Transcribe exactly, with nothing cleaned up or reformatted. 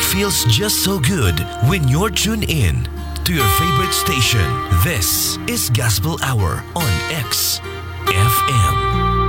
feels just so good when you're tuned in to your favorite station. This is Gospel Hour on X F M.